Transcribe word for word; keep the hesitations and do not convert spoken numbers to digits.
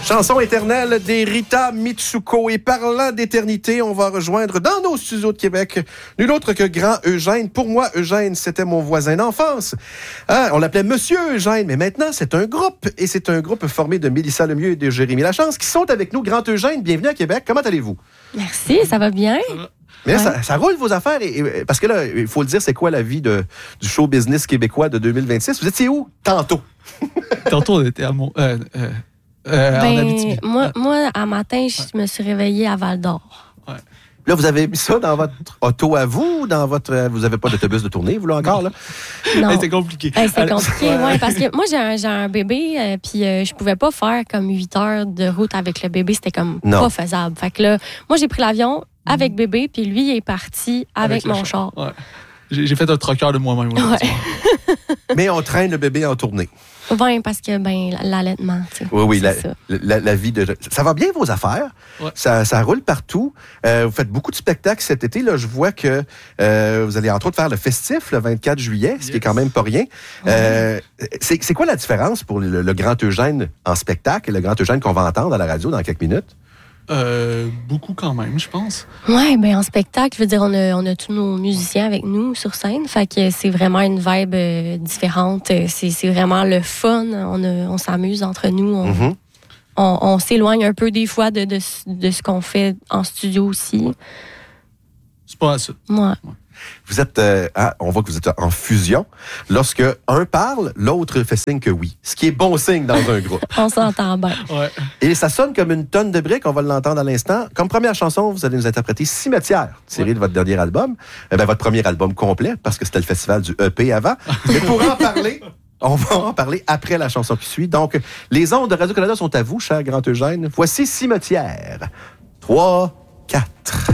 Chanson éternelle des Rita Mitsuko. Et parlant d'éternité, on va rejoindre dans nos studios de Québec nul autre que Grand Eugène. Pour moi, Eugène, c'était mon voisin d'enfance. Hein, on l'appelait Monsieur Eugène, mais maintenant, c'est un groupe. Et c'est un groupe formé de Mélissa Lemieux et de Jérémy Lachance qui sont avec nous. Grand Eugène, bienvenue à Québec. Comment allez-vous? Merci, ça va bien. Mais ouais. ça, ça roule vos affaires. Et, et, parce que là, il faut le dire, c'est quoi la vie de, du show business québécois de deux mille vingt-six? Vous étiez où? Tantôt. Tantôt, on était à mon... Euh, euh... Euh, ben, en Abitibi. moi, moi, à matin, je ouais. me suis réveillée à Val-d'Or. Ouais. Là, vous avez mis ça dans votre auto à vous, dans votre, vous n'avez pas d'autobus de tournée, vous là encore là? Non. Hey, c'est compliqué. Hey, c'est compliqué, oui, ouais, parce que moi j'ai un, j'ai un bébé, euh, puis euh, je pouvais pas faire comme huit heures de route avec le bébé, c'était comme non. pas faisable. Fait que là, moi j'ai pris l'avion avec mmh. bébé, puis lui il est parti avec, avec mon char. char. Ouais. J'ai, j'ai fait un troqueur de moi-même. Ouais. Mais on traîne le bébé en tournée. Oui, parce que, ben, l'allaitement, tu sais. Oui, oui, la, la, la vie de... Ça va bien, vos affaires? Ouais. Ça, ça roule partout. Euh, vous faites beaucoup de spectacles cet été. Là, je vois que euh, vous allez, entre autres, faire le Festif le vingt-quatre juillet, ce yes. qui est quand même pas rien. Ouais. Euh, c'est, c'est quoi la différence pour le, le Grand Eugène en spectacle et le Grand Eugène qu'on va entendre à la radio dans quelques minutes? Euh, beaucoup quand même, je pense. Oui, bien en spectacle, je veux dire, on a, on a tous nos musiciens avec nous sur scène. Fait que c'est vraiment une vibe euh, différente. C'est, c'est vraiment le fun. On, a, on s'amuse entre nous. On, mm-hmm. on, on s'éloigne un peu des fois de, de, de ce qu'on fait en studio aussi. C'est pas ça. Ouais. ouais. Vous êtes, euh, ah, on voit que vous êtes en fusion. Lorsque un parle, l'autre fait signe que oui. Ce qui est bon signe dans un groupe. On s'entend bien. Ouais. Et ça sonne comme une tonne de briques. On va l'entendre à l'instant. Comme première chanson, vous allez nous interpréter Cimetière, tirée ouais. de votre dernier album. Eh bien, votre premier album complet, parce que c'était le festival du E P avant. Mais pour en parler, on va en parler après la chanson qui suit. Donc, les ondes de Radio-Canada sont à vous, cher Grand Eugène. Voici Cimetière. Trois, quatre.